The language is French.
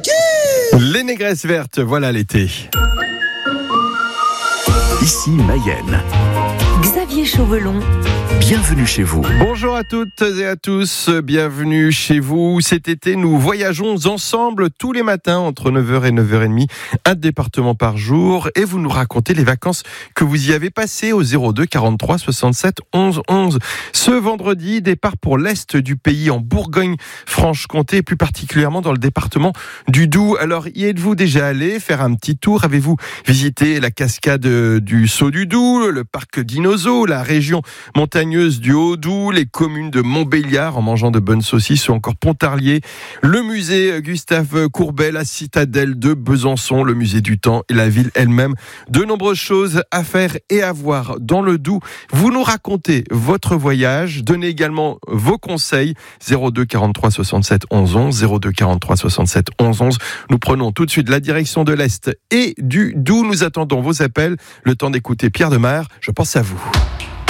Les négresses vertes, voilà l'été. Ici Mayenne. Xavier Chauvelon. Bienvenue chez vous. Bonjour à toutes et à tous, bienvenue chez vous. Cet été, nous voyageons ensemble tous les matins entre 9h et 9h30, un département par jour, et vous nous racontez les vacances que vous y avez passées au 02 43 67 11 11. Ce vendredi, départ pour l'Est du pays, en Bourgogne-Franche-Comté, et plus particulièrement dans le département du Doubs. Alors, y êtes-vous déjà allé faire un petit tour? Avez-vous visité la cascade du Saut du Doubs, le parc Dinozo, la région montagneuse du Haut-Doubs, les communes de Montbéliard en mangeant de bonnes saucisses ou encore Pontarlier, le musée Gustave Courbet, la citadelle de Besançon, le musée du temps et la ville elle-même. De nombreuses choses à faire et à voir dans le Doubs. Vous nous racontez votre voyage, donnez également vos conseils. 02 43 67 11 11, 02 43 67 11 11. Nous prenons tout de suite la direction de l'Est et du Doubs. Nous attendons vos appels. Le temps d'écouter Pierre Demar. Je pense à vous.